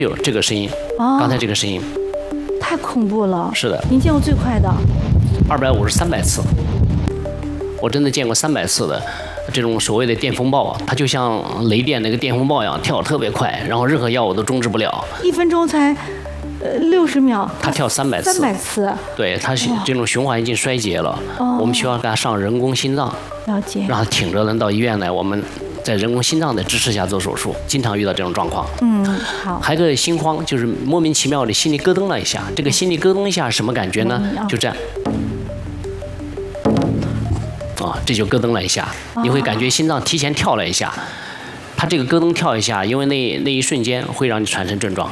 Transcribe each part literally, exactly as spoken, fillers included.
有这个声音，哦、刚才这个声音， 太恐怖了。 是的， 您见过最快的？ 二百五十三百次，我真的见过三百次的这种所谓的电风暴啊，它就像雷电那个电风暴一样，跳得特别快，然后任何药物都终止不了。 一分钟才呃六十秒， 它跳三百次， 三百次，对， 它这种循环已经衰竭了，哦、我们需要给它上人工心脏， 了解， 让它挺着能到医院来，我们。在人工心脏的支持下做手术，经常遇到这种状况。 嗯，好。 还有个心慌，就是莫名其妙的心里咯噔了一下。这个心里咯噔一下什么感觉呢？就这样。啊，这就咯噔了一下，你会感觉心脏提前跳了一下。它这个咯噔跳一下，因为那那一瞬间会让你产生症状。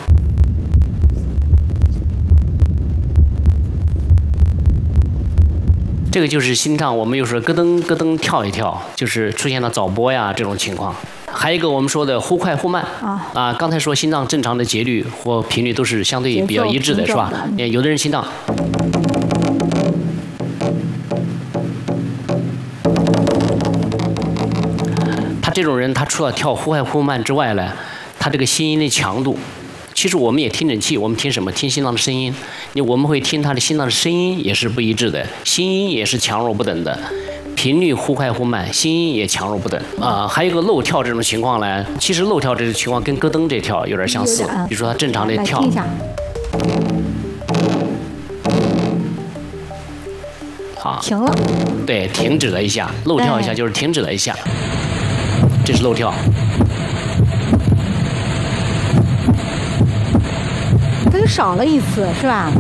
这个就是心脏，我们有时候咯噔咯噔跳一跳，就是出现了早搏呀这种情况。还有一个我们说的忽快忽慢啊，啊，刚才说心脏正常的节律或频率都是相对比较一致的，是吧？有的人心脏，他这种人，他除了跳忽快忽慢之外呢，他这个心音的强度。其实我们也听诊器，我们听什么？听心脏的声音。你我们会听他的心脏的声音也是不一致的，心音也是强弱不等的，频率忽快忽慢，心音也强弱不等啊、呃。还有一个漏跳这种情况呢，其实漏跳这种情况跟咯噔这跳有点相似。比如说他正常的跳，好， 停了， 对，停止了一下，漏跳一下就是停止了一下，这是漏跳。 它就少了一次，是吧？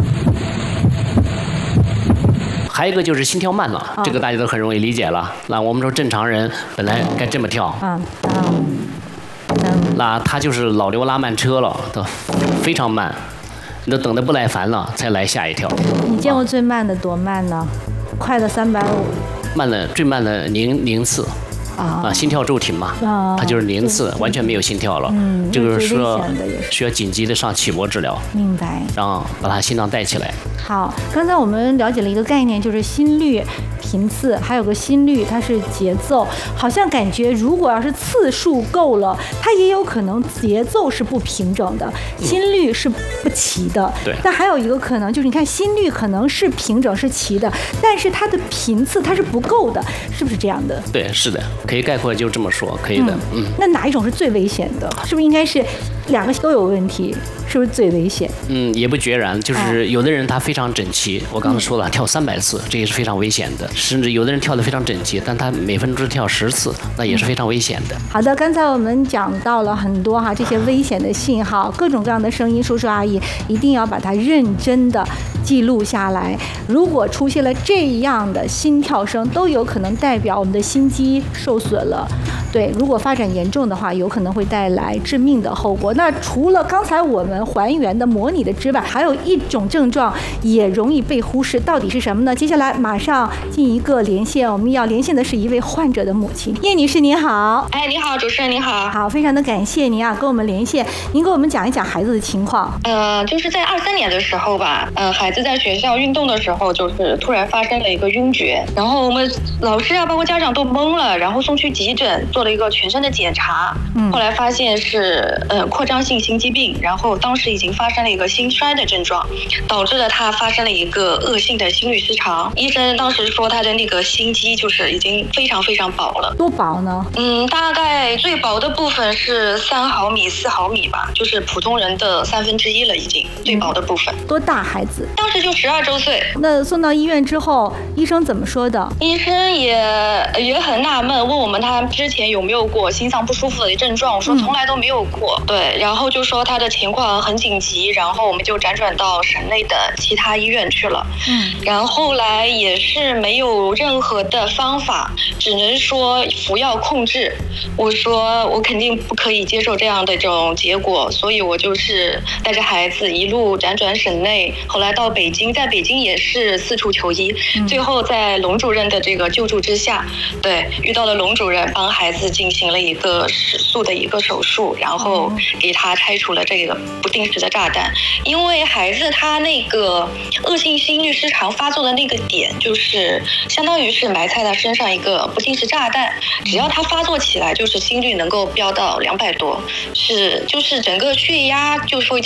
还有一个就是心跳慢了，哦、这个大家都很容易理解了。那我们说正常人本来该这么跳，嗯嗯嗯、那他就是老牛拉慢车了，都非常慢，你都等得不耐烦了才来下一跳。 你见过最慢的多慢呢？快的三百五， 慢的最慢的零零次。啊，心跳骤停嘛，啊、它就是零次，完全没有心跳了。嗯，这个是需要紧急的上起搏治疗。 明白。 然后把它心脏带起来。 好，刚才我们了解了一个概念，就是心率、频次，还有个心率，它是节奏。好像感觉如果要是次数够了，它也有可能节奏是不平整的，心率是不齐的。 对、嗯。 但还有一个可能就是，你看心率可能是平整是齐的，但是它的频次它是不够的，是不是这样的？ 对，是的。可以概括就这么说，可以的。嗯， 那哪一种是最危险的？是不是应该是两个都有问题？是不是最危险？ 嗯，也不决然，就是有的人他非常整齐，我刚才说了，跳三百次，这也是非常危险的。甚至有的人跳得非常整齐，但他每分钟跳十次，那也是非常危险的。 好的，刚才我们讲到了很多哈这些危险的信号，各种各样的声音，叔叔阿姨一定要把它认真的记录下来。如果出现了这样的心跳声，都有可能代表我们的心肌受损了。对，如果发展严重的话，有可能会带来致命的后果。那除了刚才我们还原的模拟的之外，还有一种症状也容易被忽视，到底是什么呢？接下来马上进一个连线，我们要连线的是一位患者的母亲，叶女士您好。 哎，你好，主持人你好。 好，非常的感谢您啊，跟我们连线，您给我们讲一讲孩子的情况。 呃，就是在二三年的时候吧，呃，孩子在学校运动的时候，就是突然发生了一个晕厥，然后我们老师啊，包括家长都懵了，然后送去急诊做了一个全身的检查，嗯，后来发现是呃扩张性心肌病，然后当时已经发生了一个心衰的症状，导致了他发生了一个恶性的心律失常。医生当时说他的那个心肌就是已经非常非常薄了。 多薄呢？ 嗯，大概最薄的部分是三毫米、四毫米吧，就是普通人的三分之一了，已经最薄的部分。 嗯、多大孩子？ 当时就十二周岁。 那送到医院之后，医生怎么说的？ 医生也也很纳闷，问我们他之前有没有过心脏不舒服的症状，我说从来都没有过。嗯、对，然后就说他的情况很紧急，然后我们就辗转到省内的其他医院去了。嗯，然后后来也是没有任何的方法，只能说服药控制。我说我肯定不可以接受这样的这种结果，所以我就是带着孩子一路辗转省内，后来到北京，在北京也是四处求医，嗯、最后在龙主任的这个救助之下，对，遇到了龙主任，帮孩子进行了一个手术的一个手术，然后给他拆除了这个不定时的炸弹。因为孩子他那个恶性心律失常发作的那个点，就是相当于是埋在他身上一个不定时炸弹，只要他发作起来，就是心率能够飙到两百多，是就是整个血压就是会